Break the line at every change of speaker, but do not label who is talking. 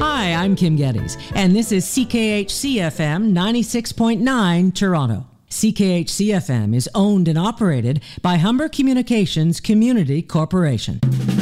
Hi, I'm Kim Geddes, and this is CKHC-FM 96.9 Toronto. CKHC-FM is owned and operated by Humber Communications Community Corporation.